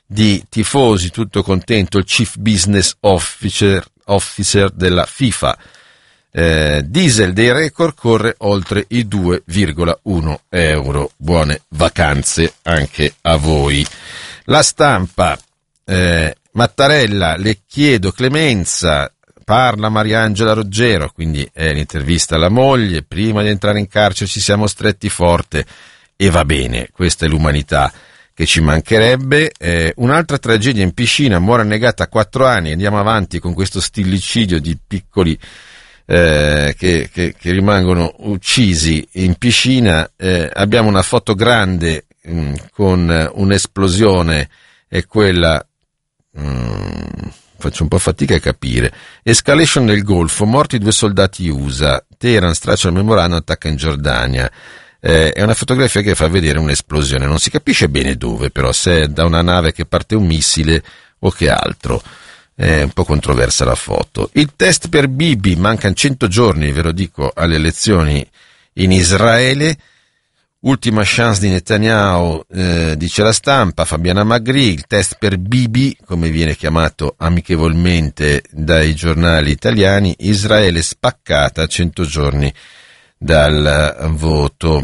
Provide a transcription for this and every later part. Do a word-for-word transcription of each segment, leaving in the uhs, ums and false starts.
di tifosi, tutto contento, il Chief Business Officer, officer della FIFA. Eh, diesel dei record corre oltre i due virgola uno euro. Buone vacanze anche a voi. La Stampa, eh, Mattarella, le chiedo clemenza, parla Mariangela Roggero, quindi è l'intervista alla moglie, prima di entrare in carcere ci siamo stretti forte e va bene, questa è l'umanità che ci mancherebbe. Eh, un'altra tragedia in piscina, muore annegata a quattro anni, andiamo avanti con questo stillicidio di piccoli Eh, che, che, che rimangono uccisi in piscina. Eh, abbiamo una foto grande mh, con un'esplosione e quella mh, faccio un po' fatica a capire. Escalation nel Golfo, morti due soldati U S A, Teheran straccia il memorandum, attacca in Giordania. Eh, è una fotografia che fa vedere un'esplosione, non si capisce bene dove, però se è da una nave che parte un missile o che altro. È un po' controversa la foto. Il test per Bibi, mancano cento giorni, ve lo dico, alle elezioni in Israele. Ultima chance di Netanyahu, eh, dice la Stampa, Fabiana Magri, il test per Bibi, come viene chiamato amichevolmente dai giornali italiani, Israele spaccata a cento giorni dal voto.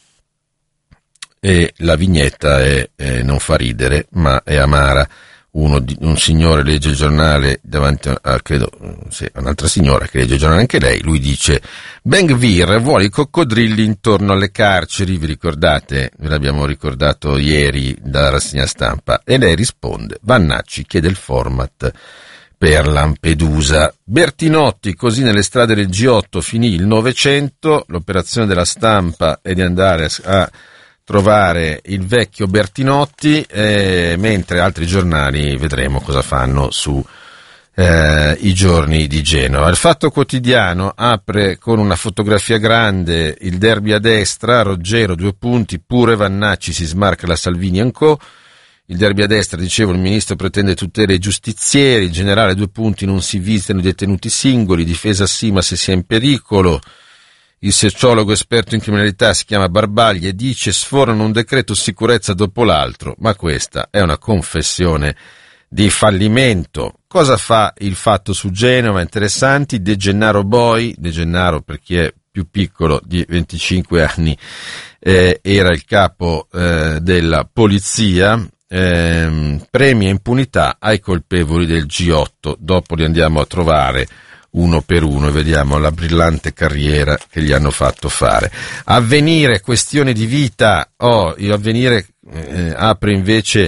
E la vignetta è, è non fa ridere, ma è amara. Uno di, un signore legge il giornale davanti a, credo, sì, un'altra signora che legge il giornale anche lei, lui dice Ben Gvir vuole i coccodrilli intorno alle carceri, vi ricordate? Ve l'abbiamo ricordato ieri dalla rassegna stampa, e lei risponde, Vannacci chiede il format per Lampedusa. Bertinotti, così nelle strade del G otto finì il Novecento, l'operazione della Stampa è di andare a trovare il vecchio Bertinotti, eh, mentre altri giornali vedremo cosa fanno su eh, i giorni di Genova. Il Fatto Quotidiano apre con una fotografia grande, il derby a destra, Roggero due punti, pure Vannacci si smarca la Salvini and Co. Il derby a destra, dicevo, il ministro pretende tutele ai giustizieri, il generale due punti, non si visitano i detenuti singoli, difesa sì ma se si è in pericolo. Il sociologo esperto in criminalità si chiama Barbaglia e dice sforano un decreto sicurezza dopo l'altro, ma questa è una confessione di fallimento. Cosa fa il Fatto su Genova? Interessanti, De Gennaro Boy, De Gennaro per chi è più piccolo di venticinque anni, eh, era il capo eh, della polizia, eh, premia impunità ai colpevoli del G otto, dopo li andiamo a trovare uno per uno e vediamo la brillante carriera che gli hanno fatto fare. Avvenire, questione di vita. Oh, Avvenire eh, apre invece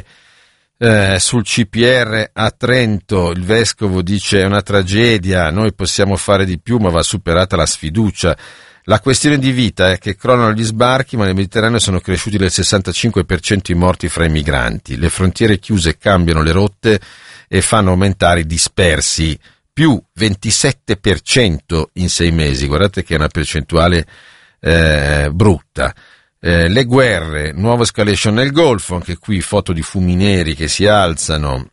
eh, sul C P R a Trento, il vescovo dice è una tragedia, noi possiamo fare di più ma va superata la sfiducia. La questione di vita è che crollano gli sbarchi, ma nel Mediterraneo sono cresciuti del sessantacinque per cento i morti fra i migranti. Le frontiere chiuse cambiano le rotte e fanno aumentare i dispersi. Più ventisette per cento in sei mesi, guardate che è una percentuale eh, brutta. Eh, le guerre, nuova escalation nel Golfo, anche qui foto di fumi neri che si alzano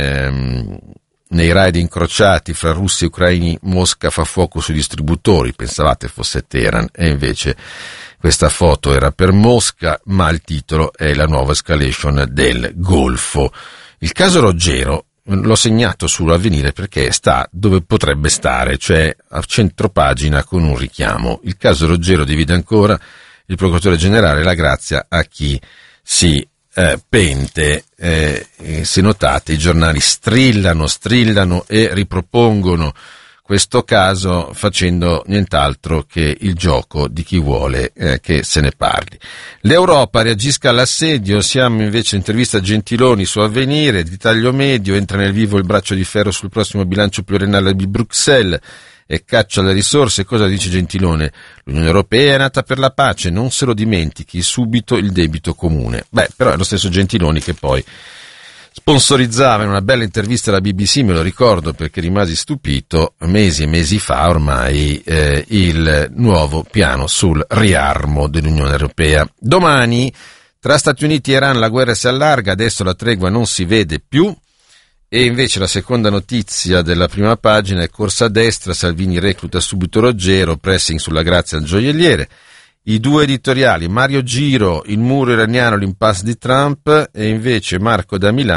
ehm, nei raid incrociati fra russi e ucraini. Mosca fa fuoco sui distributori, pensavate fosse Teheran e invece questa foto era per Mosca, ma il titolo è la nuova escalation del Golfo. Il caso Roggero l'ho segnato sull'Avvenire perché sta dove potrebbe stare, cioè a centropagina con un richiamo. Il caso Roggero divide ancora, il procuratore generale la grazia a chi si eh, pente. Eh, se notate i giornali strillano, strillano e ripropongono questo caso facendo nient'altro che il gioco di chi vuole eh, che se ne parli. L'Europa reagisca all'assedio, siamo invece in intervista a Gentiloni su Avvenire, di taglio medio, entra nel vivo il braccio di ferro sul prossimo bilancio pluriennale di Bruxelles e caccia le risorse. Cosa dice Gentiloni? L'Unione Europea è nata per la pace, non se lo dimentichi, subito il debito comune. Beh, però è lo stesso Gentiloni che poi sponsorizzava in una bella intervista alla B B C, me lo ricordo perché rimasi stupito, mesi e mesi fa ormai, eh, il nuovo piano sul riarmo dell'Unione Europea. Domani, tra Stati Uniti e Iran la guerra si allarga, adesso la tregua non si vede più, e invece la seconda notizia della prima pagina è corsa a destra, Salvini recluta subito Roggero, pressing sulla grazia al gioielliere. I due editoriali, Mario Giro, il muro iraniano, l'impasse di Trump, e invece Marco da Milano,